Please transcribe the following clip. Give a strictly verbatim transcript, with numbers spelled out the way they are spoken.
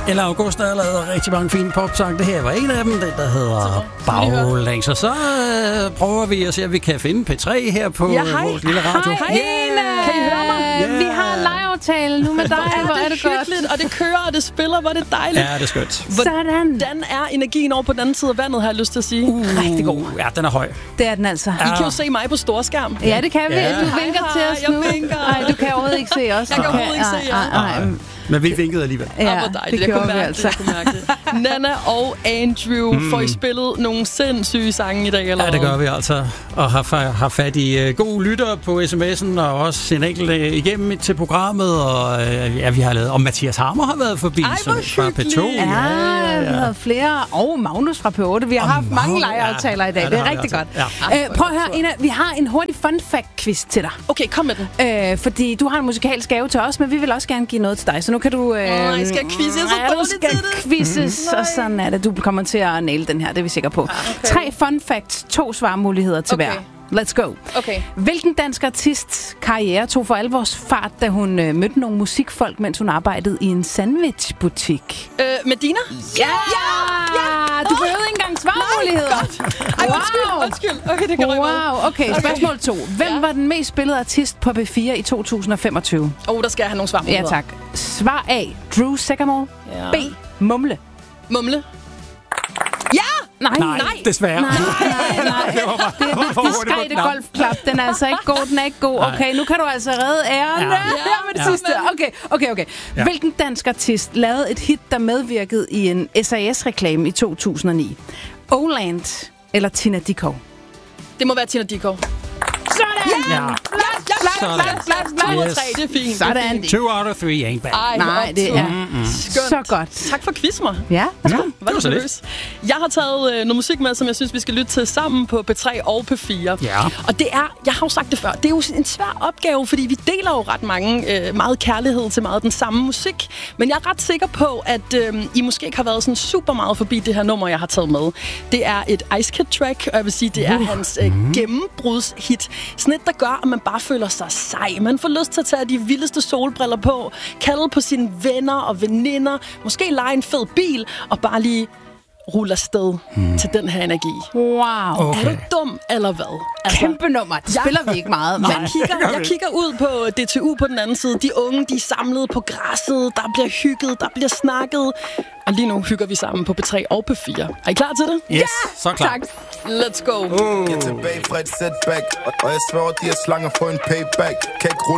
Eller August, der har lavet rigtig mange fine popsange. Det her var en af dem, den der hedder Baglæns. Og så øh, prøver vi at se, at vi kan finde P tre her på ja, hej. vores lille radio. Hej, yeah. Kan I høre mig? Yeah. Vi har en lejeaftale nu med dig. Hvor er det godt. Og det kører, og det spiller, hvor det er dejligt. Ja, det er skønt. Sådan. Hvordan er energien over på den anden side af vandet, har jeg lyst til at sige? Uh, Rigtig god. Ja, den er høj. Det er den altså. I kan jo se mig på storskærm. Ja, det kan vi. Ja. Du vinker hej, til os jeg nu. vinker. Nej, du kan overhovedet ikke se os. Jeg kan overhovedet ikke se jer. Nej, nej. Men vi vinkede alligevel. Ja, hvor dejligt. det Jeg kunne gjorde vi mærke altså. det. Jeg kunne mærke det. Nana og Andrew, mm. får I spillet nogle sindssyge sange i dag, eller Ja, det gør vi altså. Og har, fa- har fat i uh, gode lyttere på sms'en, og også en enkelt uh, igennem til programmet. Og uh, ja, vi har lavet... Og Mathias Hammer har været forbi. Ej, hvor fra P to. Ja, ja, ja, ja. flere. Og Magnus fra P otte. Vi har og haft mange Magnus, lejeaftaler ja. i dag. Ja, det, det er rigtig godt. Ja. Øh, prøv at høre, Ina. Vi har en hurtig fun fact-quiz til dig. Okay, kom med den. Øh, fordi du har en musikalsk gave til os, men vi vil også gerne give noget til dig. Så nu kan du... Øh, Åh, jeg skal quizze. Jeg er så ja, du dårlig skal til det. quizzes, og sådan er det. Du kommer til at naile den her, det er vi sikre på. Okay. Tre fun facts, to svarmuligheder til Okay. hver. Let's go. Okay. Hvilken dansk artist karriere tog for alvors fart, da hun øh, mødte nogle musikfolk, mens hun arbejdede i en sandwichbutik? Øh, Medina? Ja! ja! Du behøvede ikke engang svarmuligheder. Ej, undskyld, undskyld. Okay, det kan jeg Wow, okay. Spørgsmål to. Hvem Ja. var den mest spillede artist på P fire i to tusind og femogtyve? Åh, oh, der skal jeg have nogle svar. Ja, tak. Svar A. Drew Sycamore. Ja. B. Mumle. Mumle. Ja! Nej, Nej, desværre. Nej, nej, nej. Det var bare, Det er det diskrete golfklap. Den er altså ikke god, den er ikke god. Okay, nu kan du altså redde æren. Ja. Ja, med det Ja. sidste. Okay, okay, okay. Ja. Hvilken dansk artist lavede et hit, der medvirkede i en S A S-reklame i to tusind og ni? Oland eller Tina Dickow? Det må være Tina Dickow. Sådan! Ja. Flot, flot, flot, flot. Yes. Det er fint. Sådan. Two out of three ain't bad. Ej, Nej, det er Skønt. så godt. Tak for quiz mig. Ja, Ja, Var det det var så lidt. seriøst? Jeg har taget øh, noget musik med, som jeg synes, vi skal lytte til sammen på P tre og P fire. Ja. Og det er, jeg har jo sagt det før, det er jo en svær opgave, fordi vi deler jo ret mange, øh, meget kærlighed til meget den samme musik. Men jeg er ret sikker på, at øh, I måske ikke har været sådan super meget forbi det her nummer, jeg har taget med. Det er et Ice Kid track, og jeg vil sige, det er uh. hans øh, gennembrudshit. Sådan et, der gør, at man bare føler sig sej. Man får lyst til at tage de vildeste solbriller på, kalde på sine venner og veninder, måske lege en fed bil, og bare lige rulle afsted hmm. til den her energi. Wow. Okay. Er du dum, eller hvad? Altså, Kæmpe nummer. Det spiller vi ikke meget. Men jeg kigger, jeg kigger ud på D T U på den anden side. De unge, de er samlet på græsset. Der bliver hygget, der bliver snakket. Og lige nu hygger vi sammen på P tre og P fire. Er I klar til det? Yes, så klar. tak. Let's go. Jeg er tilbage fra et setback, og jeg sværger, de her slanger for en payback. Kan ikke rulle